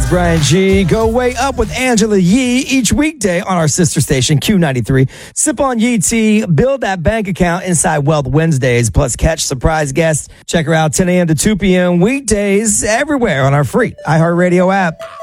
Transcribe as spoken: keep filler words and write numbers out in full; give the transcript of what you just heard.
it's Brian G. Go way up with Angela Yee each weekday on our sister station, Q ninety-three. Sip on Yee tea, build that bank account inside Wealth Wednesdays, plus catch surprise guests. Check her out ten a.m. to two p.m. weekdays everywhere on our free iHeartRadio app.